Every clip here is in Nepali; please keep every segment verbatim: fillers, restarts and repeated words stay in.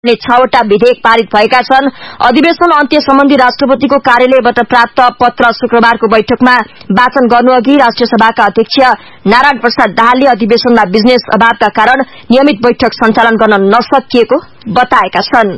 छवटा विधेयक पारित भएका छन्। अधिवेशन अन्त्य सम्बन्धी राष्ट्रपतिको कार्यालयबाट प्राप्त पत्र शुक्रबारको बैठकमा वाचन गर्नुअघि राष्ट्रिय सभाका अध्यक्ष नारायण प्रसाद दाहालले अधिवेशनमा बिजनेस अभावका कारण नियमित बैठक सञ्चालन गर्न नसकिएको बताएका छन्।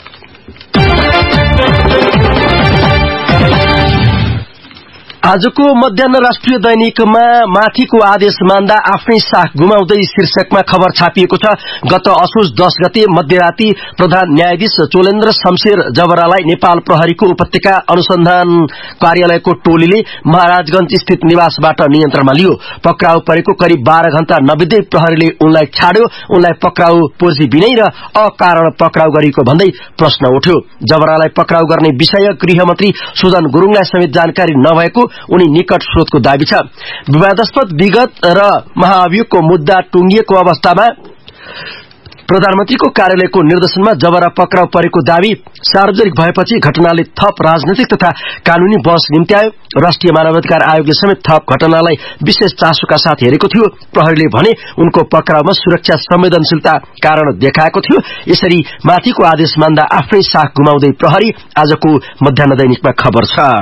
आजको मध्याह्न राष्ट्रिय दैनिकमा माथिको आदेश मान्दा आफ्नै साख गुमाउँदै शीर्षकमा खबर छापिएको छ। गत असोज दस गते मध्यराती प्रधान न्यायाधीश चोलेन्द्र शमशेर जबरालाई नेपाल प्रहरीको उपत्यका अनुसन्धान कार्यालयको टोलीले महाराजगंज स्थित निवासबाट नियन्त्रणमा लियो। पक्राउ परेको करिब बाह्र घण्टा नबित्दै प्रहरीले उनलाई छाड्यो। उनलाई पक्राउ पोर्जी बिनै र अकारण पक्राउ गरिएको भन्दै प्रश्न उठ्यो। जबरालाई पक्राउ गर्ने विषय गृहमन्त्री सुदन गुरुङलाई समेत जानकारी नभएको उनी निकट स्रोतको दाबी छ। विवादास्पद विगत र महाअभियोगको मुद्दा टुंगिएको अवस्थामा प्रधानमन्त्रीको कार्यालयको निर्देशनमा जबरा पक्राउ परेको दावी सार्वजनिक भएपछि घटनाले थप राजनैतिक तथा कानूनी बहस निम्त्यायो। राष्ट्रिय मानवाधिकार आयोगले समेत थप घटनालाई विशेष चासोका साथ हेरेको थियो। प्रहरीले भने उनको पक्राउमा सुरक्षा संवेदनशीलता कारण देखाएको थियो। यसरी माथिको आदेश मान्दा आफ्नै साख गुमाउँदै प्रहरी आजको मध्याह्न दैनिकमा खबर छ।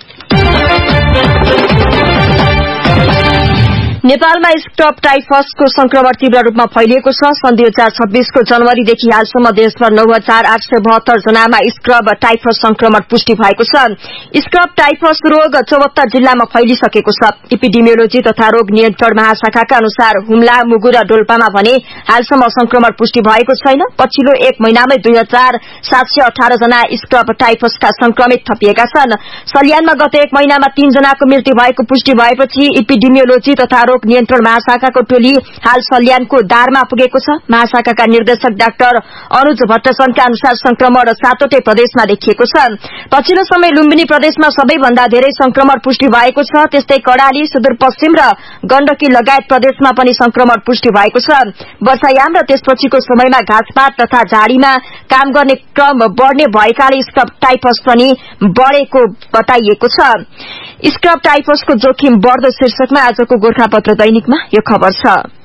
नेपालमा स्क्रब टाइफसको संक्रमण तीव्र रूपमा फैलिएको छ। सन् दुई हजार छब्बीसको जनवरीदेखि हालसम्म देशभर नौ हजार आठ सय बहत्तर जनामा स्क्रब टाइफस संक्रमण पुष्टि भएको छ। स्क्रब टाइफस रोग चौहत्तर जिल्लामा फैलिसकेको छ। इपिडेमियोलोजी तथा रोग नियन्त्रण महाशाखाका अनुसार हुम्ला, मुगु र डोल्पामा भने हालसम्म संक्रमण पुष्टि भएको छैन। पछिल्लो एक महिनामै दुई हजार सात सय अठार जना स्क्रब टाइफसका संक्रमित थपिएका छन्। सल्यानमा गत एक महिनामा तीन जनाको मृत्यु भएको पुष्टि भएपछि इपिडेमियोलोजी तथा रोग नियन्त्रण महाशाखाको टोली हाल सल्यानको दारमा पुगेको छ। महाशाखाका निर्देशक डाक्टर अनुज भट्टसनका अनुसार संक्रमण सातवटै प्रदेशमा देखिएको छ। पछिल्लो समय लुम्बिनी प्रदेशमा सबैभन्दा धेरै संक्रमण पुष्टि भएको छ। त्यस्तै कडाली, सुदूरपश्चिम र गण्डकी लगायत प्रदेशमा पनि संक्रमण पुष्टि भएको छ। वर्षायाम र त्यसपछिको समयमा घाँसपात तथा झाडीमा काम गर्ने क्रम बढ़ने भएकाले स्क्रब टाइफस पनि बढ़ेको बताइएको छ। स्क्रब टाइफसको जोखिम बढ़दो शीर्षकमा आजको गोरखापत्र दैनिकमा यो खबर छ।